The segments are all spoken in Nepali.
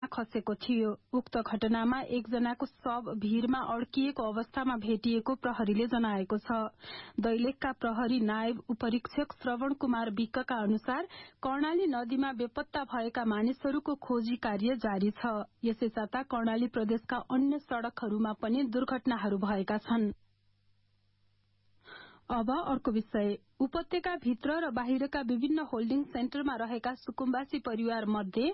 खसेको थियो। उक्त घटनामा एकजनाको शव भीरमा अड्किएको अवस्थामा भेटिएको प्रहरीले जनाएको छ। दैलेखका प्रहरी नायब उपरीक्षक श्रवण कुमार विक्कका अनुसार कर्णाली नदीमा बेपत्ता भएका मानिसहरूको खोजी कार्य जारी छ। यसै साता कर्णाली प्रदेशका अन्य सड़कहरूमा पनि दुर्घटनाहरू भएका छन्। अब अर्को विषय, उपत्यका भित्र र बाहिरका विभिन्न होल्डिङ सेन्टरमा रहेका सुकुम्बासी परिवार मध्ये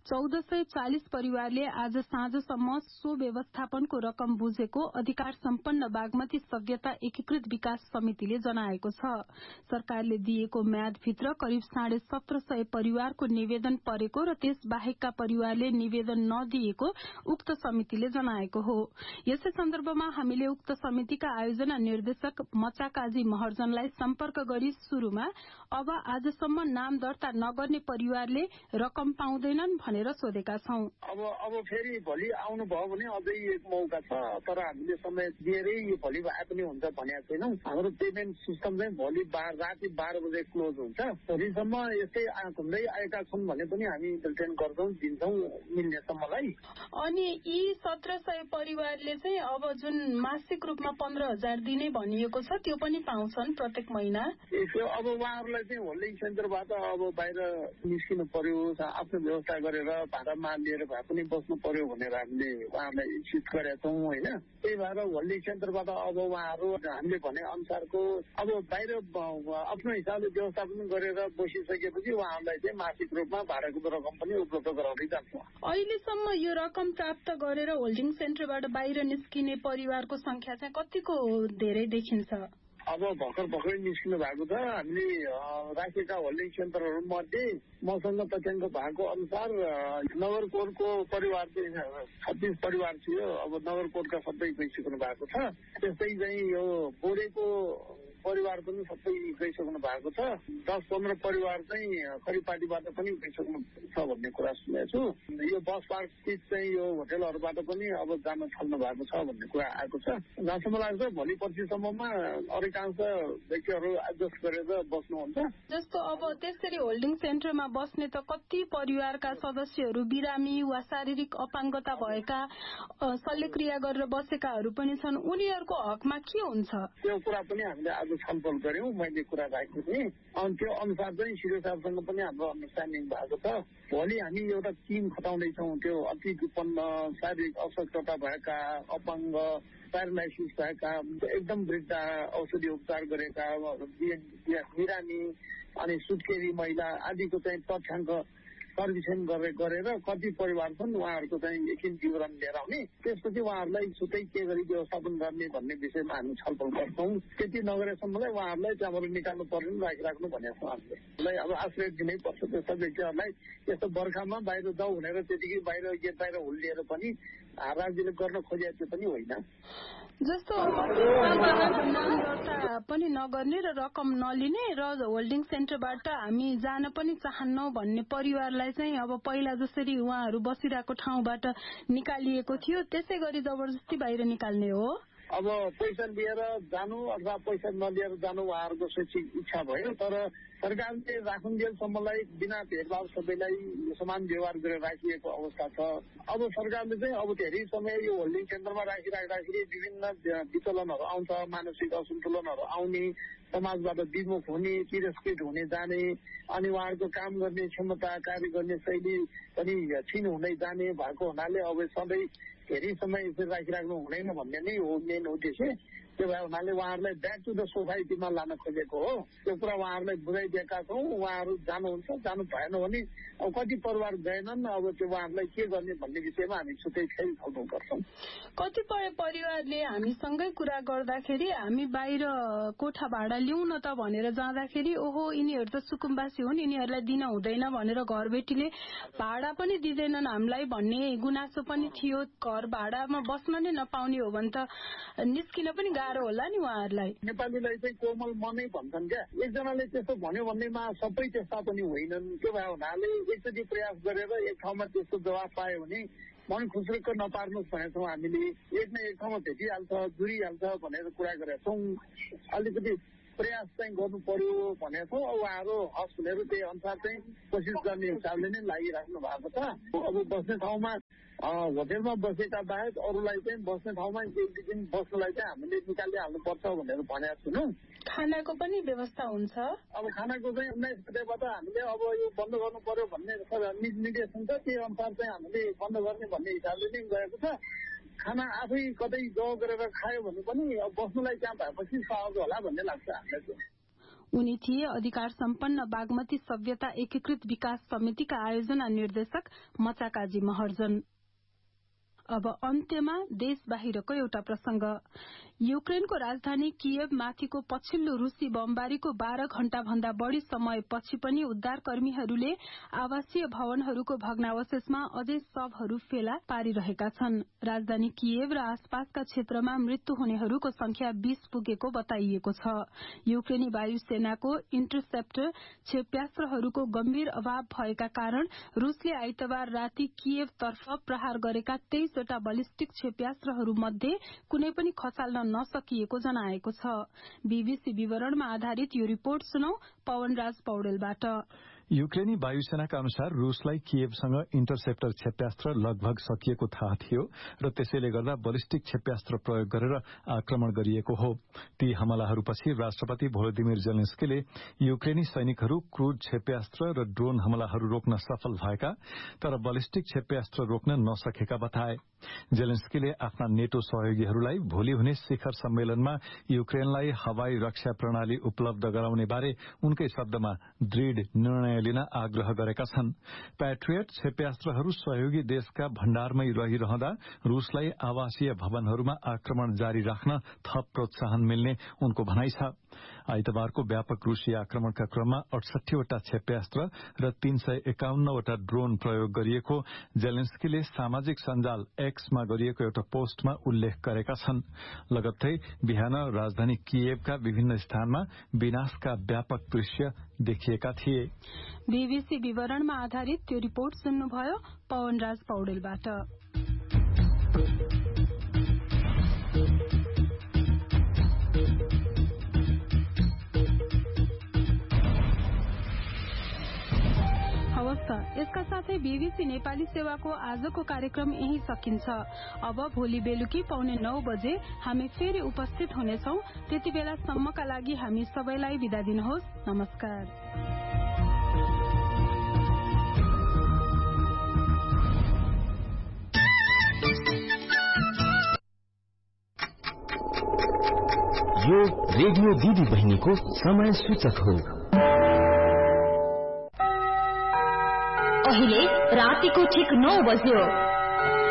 1440 परिवारले आज साँझसम्म सो व्यवस्थापनको रकम बुझेको अधिकार सम्पन्न बागमती सभ्यता एकीकृत विकास समितिले जनाएको छ। सरकारले दिएको म्यादभित्र करिब 1750 परिवारको निवेदन परेको र त्यस बाहेकका परिवारले निवेदन नदिएको उक्त समितिले जनाएको हो। यसै सन्दर्भमा हामीले उक्त समितिका आयोजना निर्देशक मचाकाजी महर्जनलाई सम्पर्क गरी सुरुमा अब आजसम्म नाम दर्ता नगर्ने परिवारले रकम पाउँदैनन् भनेर सोधेका छौं। अब फेरि भोलि आउनु भयो भने अझै एक मौका छ, तर हामीले समय दिएरै यो भोलि आए पनि हुन्छ भनेको छैनौं। हाम्रो पेमेन्ट सिस्टम चाहिँ भोलि राति 12 बजे क्लोज हुन्छ। भोलिसम्म यस्तै घुम्दै आएका छन् भने पनि हामी रिटर्न गर्छौं, दिन्छौं मिल्नेसम्मलाई। अनि यी 1700 परिवारले चाहिँ अब जुन मासिक रूपमा 15,000 दिने भनिएको छ त्यो पनि पाउँछन् प्रत्येक महिना। अब उहाँहरूलाई चाहिँ होल्डिङ सेन्टरबाट अब बाहिर निस्किनु पर्यो, आफ्नो व्यवस्था गरेर भाडामा लिएर भए पनि बस्नु पर्यो भनेर हामीले उहाँहरूलाई इन्सिस्ट गरेका छौँ होइन। त्यही भएर होल्डिङ सेन्टरबाट अब उहाँहरू हामीले भने अनुसारको अब बाहिर आफ्नो हिसाबले व्यवस्थापन गरेर बसिसकेपछि उहाँहरूलाई चाहिँ मासिक रूपमा भाडाको रकम पनि उपलब्ध गराउँदै जान्छौँ। अहिलेसम्म यो रकम प्राप्त गरेर होल्डिङ सेन्टरबाट बाहिर निस्किने परिवारको संख्या चाहिँ कतिको धेरै देखिन्छ? अब भर्खर निस्किनु भएको छ। हामीले राखेका होल्डिङ सेन्टरहरू मध्ये मसँग तथ्याङ्क भएको अनुसार नगरकोटको परिवार चाहिँ 36 परिवार थियो। अब नगरकोटका सबै गइसक्नु भएको छ। त्यस्तै चाहिँ यो बोडेको परिवार पनि सबै गइसक्नु भएको छ। 10-15 परिवार चाहिँ खरिपाटीबाट पनि गइसक्नु छ भन्ने कुरा सुनेको छु। यो बस पार्क स्थित चाहिँ यो होटेलहरूबाट पनि अब जान थाल्नु भएको छ भन्ने कुरा आएको छ। जहाँसम्म लाग्छ भोलि पर्सिसम्ममा अधिकांश व्यक्तिहरू एडजस्ट गरेर बस्नुहुन्छ। जस्तो अब त्यसरी होल्डिङ सेन्टरमा बस्ने त कति परिवारका सदस्यहरू बिरामी वा शारीरिक अपाङ्गता भएका शल्यक्रिया गरेर बसेकाहरू पनि छन्। उनीहरूको हकमा के हुन्छ? त्यो कुरा पनि हामीले आज छलफल गर्यौं। मैले कुरा राखेको थिएँ। अनि त्यो अनुसार चाहिँ सिडिओ साहबसँग पनि हाम्रो अन्डरस्ट्यान्डिङ भएको छ। भोलि हामी एउटा टिम खटाउँदैछौँ। त्यो अति विपन्न शारीरिक अशक्तता भएका, अपाङ्ग, प्यारालाइसिस भएका, एकदम वृद्ध, औषधि उपचार गरेका, बिरामी अनि सुत्केरी महिला आदिको चाहिँ तथ्याङ्क सर्वेक्षण गरेर कति परिवार छन् उहाँहरूको चाहिँ एकछिन विवरण लिएर आउने। त्यसपछि उहाँहरूलाई छुट्टै के गरी व्यवस्थापन गर्ने भन्ने विषयमा हामी छलफल गर्छौँ। त्यति नगरेसम्मलाई उहाँहरूलाई त्यहाँबाट निकाल्नु पर्ने राखिराख्नु भनेको छौँ हामीले। अब आश्रय दिनै पर्छ त्यस्ता व्यक्तिहरूलाई। यस्तो बर्खामा बाहिर जाऊ भनेर त्यतिकै गेट बाहिर हुल्लिएर पनि राज्यले गर्न खोजेको पनि होइन। जस्तो नाम दर्ता पनि नगर्ने र रकम नलिने र होल्डिङ सेन्टरबाट हामी जान पनि चाहन्नौ भन्ने परिवारलाई चाहिँ अब पहिला जसरी उहाँहरू बसिरहेको ठाउँबाट निकालिएको थियो त्यसै गरी जबरजस्ती बाहिर निकाल्ने हो। अब पैसा लिएर जानु अथवा पैसा नलिएर जानु उहाँहरूको शैक्षिक इच्छा भयो। तर सरकारले राखुन्जेलसम्मलाई बिना भेदभाव सबैलाई समान व्यवहार गरेर राखिएको अवस्था छ। अब सरकारले चाहिँ अब धेरै समय यो होल्डिङ सेन्टरमा राखिराख्दाखेरि विभिन्न विचलनहरू आउँछ, मानसिक असन्तुलनहरू आउने, समाजबाट विमुख हुने, तिरस्कृत हुने जाने, अनि उहाँहरूको काम गर्ने क्षमता, कार्य गर्ने शैली पनि क्षीण हुँदै जाने भएको हुनाले अब सधैँ धेरै समय यसरी राखिराख्नु हुँदैन भन्ने नै हो मेन उद्देश्य। त्यो भए हुनाले उहाँहरूलाई ब्याक टु द सोसाइटीमा लान खोजेको हो। त्यो कुरा उहाँहरूलाई बुझाइदिएका छौँ। उहाँहरू जानुहुन्छ, जानु भएन भने अब कति परिवार गएनन्, अब त्यो उहाँहरूलाई के गर्ने भन्ने विषयमा हामी छुट्टै फेरि छलफल गर्छौँ। कतिपय परिवारले हामीसँगै कुरा गर्दाखेरि हामी बाहिर कोठा भाडा लिउँ न त भनेर जाँदाखेरि ओहो यिनीहरू त सुकुम्बासी हुन्, यिनीहरूलाई दिन हुँदैन भनेर घरबेटीले भाडा पनि दिँदैनन् हामीलाई भन्ने गुनासो पनि थियो। घर भाडामा बस्न नै नपाउने हो भने त निस्किन पनि गाह्रो होला नि उहाँहरूलाई। नेपालीलाई चाहिँ कोमल मनै भन्छन् क्या। एकजनाले त्यस्तो भन्यो भन्नेमा सबै त्यस्ता पनि होइनन्। त्यो भए हुनाले एकचोटि प्रयास गरेर एक ठाउँमा त्यस्तो जवाब पायो भने मन खुस्रुक्क नपार्नुहोस् भनेको छौँ हामीले। एक न एक ठाउँमा भेटिहाल्छ, जुरिहाल्छ भनेर कुरा गरेका छौँ। अलिकति प्रयास चाहिँ गर्नु पर्यो भनेको छौँ। अब उहाँहरू हस्पिटलहरू त्यही अनुसार चाहिँ कोसिस गर्ने हिसाबले नै लागिराख्नु भएको छ। अब बस्ने ठाउँमा होटेलमा बसेका बाहेक अरूलाई चाहिँ बस्ने ठाउँमा एक दिन बस्नुलाई चाहिँ हामीले निकालिहाल्नुपर्छ भनेर भनेको छौँ। खानाको पनि व्यवस्था हुन्छ। अब खानाको चाहिँ 19 गतेबाट हामीले अब यो बन्द गर्नु पर्यो भन्ने निर्देशन छ, त्यही अनुसार चाहिँ हामीले बन्द गर्ने भन्ने हिसाबले नै गएको छ। खाना आफै कतै ज गरेर खायो भने पनि बस्नुलाई त्यहाँ भएपछि सहज होला भन्ने लाग्छ हामीलाई। उनी थिए अधिकार सम्पन्न बागमती सभ्यता एकीकृत विकास समितिका आयोजना निर्देशक मचाकाजी महर्जन। अब अन्त्यमा देश बाहिरको एउटा प्रसंग। युक्रेनको राजधानी कियव माथिको पछिल्लो रूसी बमबारीको 12 घण्टा भन्दा बढ़ी समयपछि पनि उद्धारकर्मीहरूले आवासीय भवनहरूको भग्नावशेषमा अझै शवहरू फेला पारिरहेका छन्। राजधानी कियव र आसपासका क्षेत्रमा मृत्यु हुनेहरूको संख्या 20 पुगेको बताइएको छ। युक्रेनी वायुसेनाको इन्टरसेप्टर क्षेप्यास्त्रहरूको गम्भीर अभाव भएका कारण रूसले आइतबार राति कियव तर्फ प्रहार गरेका 23 वटा बलिस्टिक क्षेप्यास्त्रहरू मध्ये कुनै पनि खसाल्न नसकिएको जनाएको छ। बीबीसी विवरणमा आधारित यो रिपोर्ट सुनौ पवनराज पौडेलबाट। युक्रेनी वायुसेनाका अनुसार रूसलाई कियवसँग इन्टरसेप्टर क्षेप्यास्त्र लगभग सकिएको थाहा थियो र त्यसैले गर्दा बलिस्टिक क्षेप्यास्त्र प्रयोग गरेर आक्रमण गरिएको हो। ती हमलाहरूपछि राष्ट्रपति भोलोदिमिर जेलेन्स्कीले युक्रेनी सैनिकहरू क्रूज क्षेप्यास्त्र र ड्रोन हमलाहरू रोक्न सफल भएका तर बलिस्टिक क्षेप्यास्त्र रोक्न नसकेका बताए। जेलेन्स्कीले आफ्ना नेटो सहयोगीहरूलाई भोलि हुने शिखर सम्मेलनमा युक्रेनलाई हवाई रक्षा प्रणाली उपलब्ध गराउने बारे उनकै शब्दमा दृढ़ निर्णय लिन आग्रह गरेका छन्। प्याट्रियट क्षेप्यास्त्रहरू सहयोगी देशका भण्डारमै रहिरहँदा रूसलाई आवासीय भवनहरूमा आक्रमण जारी राख्न थप प्रोत्साहन मिल्ने उनको भनाइ छ। आइतबारको व्यापक रूसी आक्रमणका क्रममा 68 वटा क्षेप्यास्त्र र 351 वटा ड्रोन प्रयोग गरिएको जेलेन्स्कीले सामाजिक सञ्जाल एक्समा गरिएको एउटा पोस्टमा उल्लेख गरेका छन्। लगत्तै बिहान राजधानी कियवका विभिन्न स्थानमा विनाशका व्यापक दृश्य देखिएका थिए। बीबीसी विवरणमा आधारित त्यो रिपोर्ट सुन्नुभयो पवनराज पौडेलबाट। यसका साथै बीबीसी नेपाली सेवाको आजको कार्यक्रम यही सकिन्छ। अब भोलि बेलुकी 8:45 बजे हामी फेरि उपस्थित हुनेछौं। त्यति बेलासम्मका लागि हामी सबैलाई बिदा दिनुहोस्। नमस्कार। यो रेडियो दिदी बहिनीको समय सूचक हो। अहिले रातिको ठिक 9 बज्यो।